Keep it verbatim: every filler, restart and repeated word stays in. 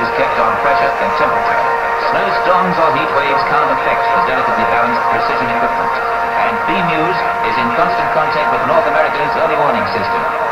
is kept on pressure and temperature. Snowstorms or heat waves can't affect the delicately balanced precision equipment. And B-Muse is in constant contact with North America's early warning system.